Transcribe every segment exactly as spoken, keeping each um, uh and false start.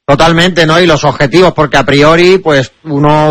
Totalmente, ¿no? Y los objetivos, porque a priori, pues, uno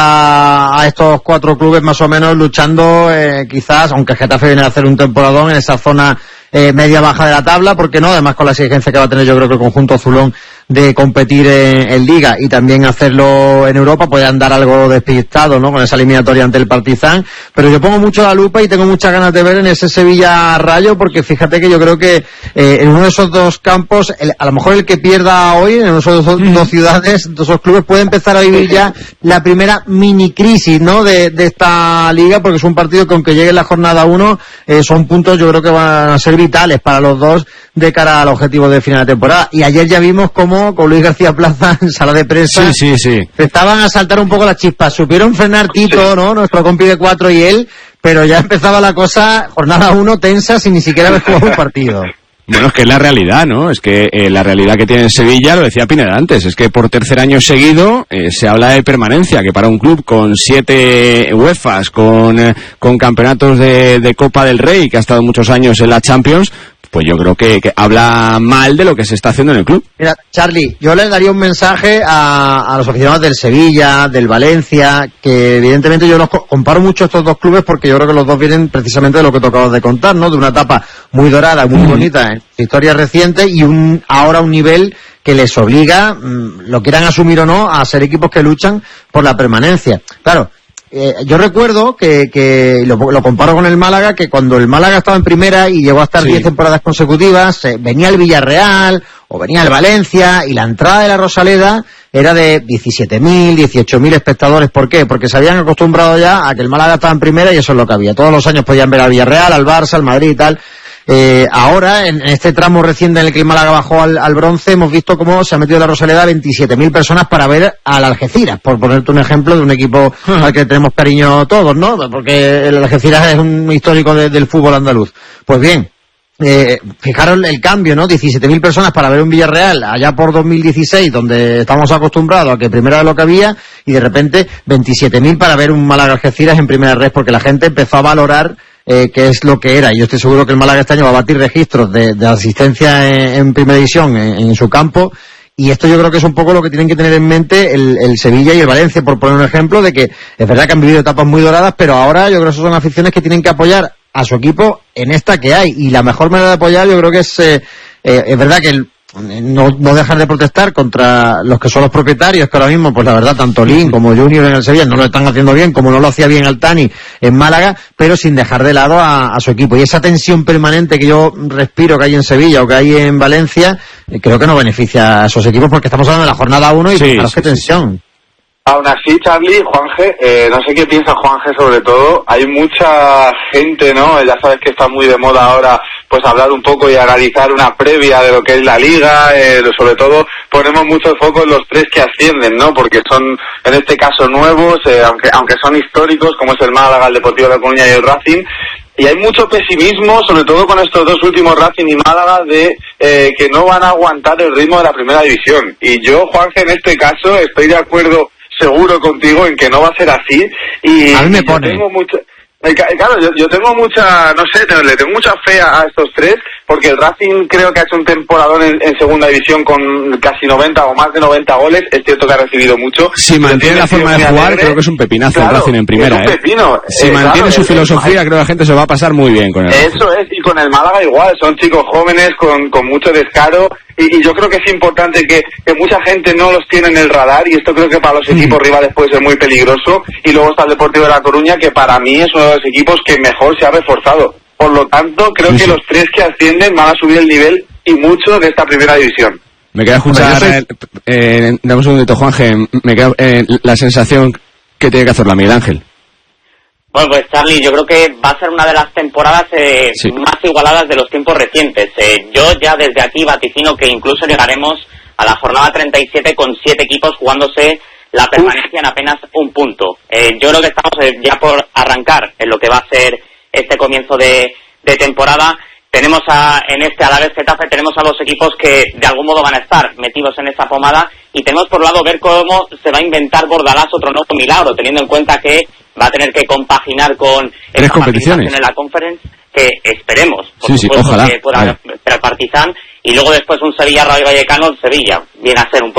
ubica a estos cuatro clubes más o menos luchando, eh, quizás, aunque Getafe viene a hacer un temporadón en esa zona eh, media-baja de la tabla, ¿por qué no? Además, con la exigencia que va a tener, yo creo que el conjunto azulón de competir en, en Liga y también hacerlo en Europa, puede andar algo despistado, ¿no? Con esa eliminatoria ante el Partizan, pero yo pongo mucho la lupa y tengo muchas ganas de ver en ese Sevilla-Rayo, porque fíjate que yo creo que eh, en uno de esos dos campos, el, a lo mejor el que pierda hoy, en esos dos, mm. dos ciudades, dos esos clubes, puede empezar a vivir ya la primera mini crisis, ¿no? De, de esta Liga, porque es un partido que aunque llegue en la jornada uno, eh, son puntos yo creo que van a ser vitales para los dos de cara al objetivo de final de temporada. Y ayer ya vimos cómo con Luis García Plaza en sala de prensa sí, sí, sí. estaban a saltar un poco las chispas. Supieron frenar Tito, ¿no? Nuestro compi de cuatro y él, pero ya empezaba la cosa, jornada uno tensa sin ni siquiera haber jugado un partido. Bueno, es que es la realidad, ¿no? Es que eh, la realidad que tiene Sevilla, lo decía Pineda antes, es que por tercer año seguido eh, se habla de permanencia, que para un club con siete UEFAs, con, eh, con campeonatos de, de Copa del Rey, que ha estado muchos años en la Champions, pues yo creo que, que habla mal de lo que se está haciendo en el club. Mira, Charlie, yo le daría un mensaje a, a los aficionados del Sevilla, del Valencia, que evidentemente yo los comparo mucho estos dos clubes porque yo creo que los dos vienen precisamente de lo que tocamos de contar, ¿no? De una etapa muy dorada, muy mm. bonita en su historia reciente y un ahora un nivel que les obliga, lo quieran asumir o no, a ser equipos que luchan por la permanencia. Claro, Eh, yo recuerdo que, que lo, lo comparo con el Málaga, que cuando el Málaga estaba en primera y llegó a estar diez sí. temporadas consecutivas, eh, venía el Villarreal o venía el Valencia y la entrada de la Rosaleda era de diecisiete mil, dieciocho mil espectadores. ¿Por qué? Porque se habían acostumbrado ya a que el Málaga estaba en primera y eso es lo que había. Todos los años podían ver al Villarreal, al Barça, al Madrid y tal. Eh, ahora, en este tramo reciente en el que el Málaga bajó al, al bronce, hemos visto cómo se ha metido en la Rosaleda veintisiete mil personas para ver al Algeciras, por ponerte un ejemplo de un equipo uh-huh. al que tenemos cariño todos, ¿no? Porque el Algeciras es un histórico de, del fútbol andaluz. Pues bien, eh, fijaros el cambio, ¿no? diecisiete mil personas para ver un Villarreal allá por dos mil dieciséis, donde estamos acostumbrados a que primero era lo que había, y de repente veintisiete mil para ver un Málaga Algeciras en primera red, porque la gente empezó a valorar Eh, que es lo que era, y yo estoy seguro que el Málaga este año va a batir registros de, de asistencia en, en primera división en, en su campo, y esto yo creo que es un poco lo que tienen que tener en mente el, el Sevilla y el Valencia, por poner un ejemplo, de que es verdad que han vivido etapas muy doradas, pero ahora yo creo que son aficiones que tienen que apoyar a su equipo en esta que hay, y la mejor manera de apoyar yo creo que es eh, eh, es verdad que el No, no dejar de protestar contra los que son los propietarios, que ahora mismo, pues la verdad, tanto Lin como Junior en el Sevilla no lo están haciendo bien, como no lo hacía bien Altani en Málaga, pero sin dejar de lado a, a su equipo. Y esa tensión permanente que yo respiro que hay en Sevilla o que hay en Valencia, eh, creo que no beneficia a esos equipos, porque estamos hablando de la jornada uno y sí, fijaros sí, qué tensión. Sí. Aún así, Charlie, Juanje, eh, no sé qué piensa Juanje sobre todo, hay mucha gente, ¿no? Ya sabes que está muy de moda ahora, pues hablar un poco y analizar una previa de lo que es la Liga, eh, sobre todo ponemos mucho foco en los tres que ascienden, ¿no? Porque son, en este caso, nuevos, eh, aunque aunque son históricos, como es el Málaga, el Deportivo de La Coruña y el Racing. Y hay mucho pesimismo, sobre todo con estos dos últimos, Racing y Málaga, de eh, que no van a aguantar el ritmo de la primera división. Y yo, Juanje, en este caso, estoy de acuerdo seguro contigo en que no va a ser así. Y a mí me pone. Tengo mucho, claro, yo, yo tengo mucha, no sé, le tengo mucha fe a, a estos tres, porque el Racing creo que ha hecho un temporadón en, en segunda división con casi noventa o más de noventa goles. Es cierto que ha recibido mucho. Si mantiene la forma de jugar, alegre, creo que es un pepinazo, claro, el Racing en primera. Es un pepino. ¿eh? Si eh, mantiene claro, su el, filosofía, el, creo que la gente se va a pasar muy bien con él. Eso es, y con el Málaga igual. Son chicos jóvenes con, con mucho descaro. Y, y yo creo que es importante que, que mucha gente no los tiene en el radar, y esto creo que para los equipos mm. rivales puede ser muy peligroso. Y luego está el Deportivo de La Coruña, que para mí es uno de los equipos que mejor se ha reforzado. Por lo tanto, creo sí, que sí. los tres que ascienden van a subir el nivel y mucho de esta primera división. Me queda escuchar, soy... eh, eh, dame un segundito, Juanje, me queda eh, la sensación que tiene que hacer la Miguel Ángel. Bueno, pues Charlie, yo creo que va a ser una de las temporadas eh, sí. más igualadas de los tiempos recientes. Eh, yo ya desde aquí vaticino que incluso llegaremos a la jornada treinta y siete con siete equipos jugándose la permanencia en apenas un punto. Eh, yo creo que estamos eh, ya por arrancar en lo que va a ser este comienzo de, de temporada. Tenemos a, en este Alavés Getafe, tenemos a dos equipos que de algún modo van a estar metidos en esta pomada, y tenemos por un lado ver cómo se va a inventar Bordalás otro nuevo milagro, teniendo en cuenta que va a tener que compaginar con tres competiciones en la Conference, que esperemos, por sí, supuesto, sí, ojalá, que pueda ser el Partizan, y luego después un Sevilla Rayo Vallecano. Sevilla viene a ser un poco